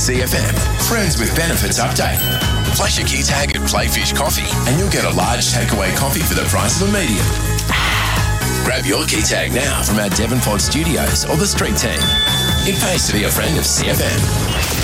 CFM, Friends with Benefits update. Flash your key tag at Playfish Coffee and you'll get a large takeaway coffee for the price of a medium. Grab your key tag now from our Devonport studios or the street team. It pays to be a friend of CFM.